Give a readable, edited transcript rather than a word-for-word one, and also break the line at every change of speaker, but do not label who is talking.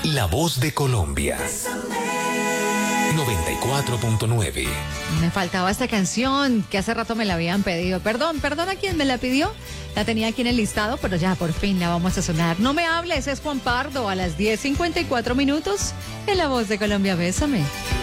La voz de Colombia. 94.9.
Me faltaba esta canción que hace rato me la habían pedido. Perdón a quien me la pidió. La tenía aquí en el listado, pero ya por fin la vamos a sonar. No me hables, es Juan Pardo a las 10:54 en La Voz de Colombia. Bésame.